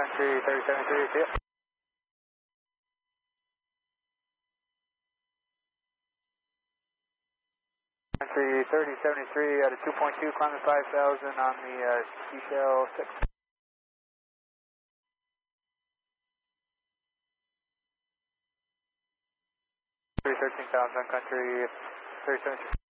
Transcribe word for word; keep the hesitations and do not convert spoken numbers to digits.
country thirty seventy-three, see ya. Country thirty seventy-three out of two point two, climbing five thousand on the uh, Seashell six. thirteen thousand country thirty seventy-three.